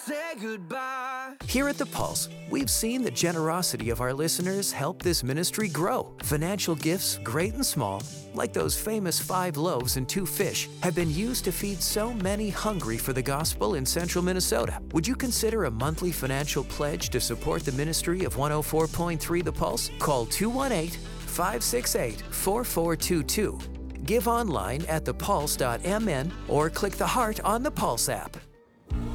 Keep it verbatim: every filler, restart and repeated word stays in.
say goodbye. Here at The Pulse, we've seen the generosity of our listeners help this ministry grow. Financial gifts, great and small, like those famous five loaves and two fish, have been used to feed so many hungry for the gospel in central Minnesota. Would you consider a monthly financial pledge to support the ministry of one oh four point three The Pulse? Call two one eight, five six eight, four four two two. Give online at the pulse dot m n or click the heart on the Pulse app.